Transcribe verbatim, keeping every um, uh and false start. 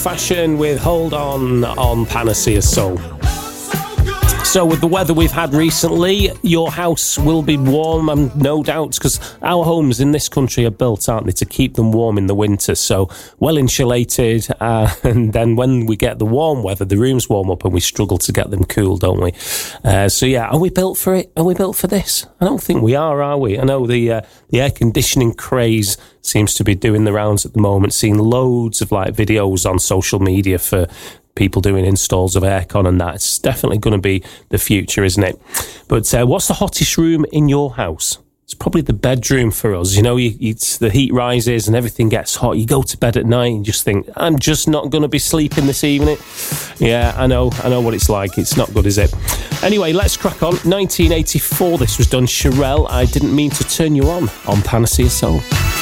Fashion with Hold On on Panacea Soul. So with the weather we've had recently, your house will be warm, and no doubt, because our homes in this country are built, aren't they, to keep them warm in the winter, so well insulated, uh, and then when we get the warm weather, the rooms warm up and we struggle to get them cool, don't we? Uh, so yeah, are we built for it? Are we built for this? I don't think we are, are we? I know the uh, the air conditioning craze seems to be doing the rounds at the moment, seeing loads of like videos on social media for people doing installs of aircon and that. It's definitely going to be the future, isn't it? But uh, what's the hottest room in your house? It's probably the bedroom for us. You know, you, you, the heat rises and everything gets hot. You go to bed at night and just think, I'm just not going to be sleeping this evening. Yeah, I know. I know what it's like. It's not good, is it? Anyway, let's crack on. nineteen eighty-four, this was done. Sherelle, I Didn't Mean to Turn You On, on Panacea Soul.